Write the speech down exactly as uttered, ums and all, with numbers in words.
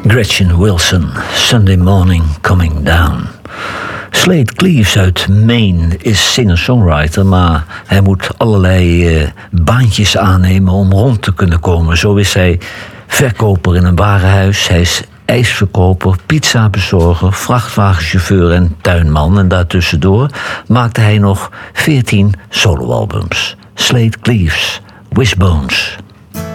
Gretchen Wilson, Sunday Morning Coming Down. Slade Cleaves uit Maine is singer-songwriter, maar hij moet allerlei uh, baantjes aannemen om rond te kunnen komen. Zo is hij verkoper in een warenhuis, hij is ijsverkoper, pizzabezorger, vrachtwagenchauffeur en tuinman. En daartussendoor maakte hij nog veertien soloalbums. Slade Cleaves, Wishbones.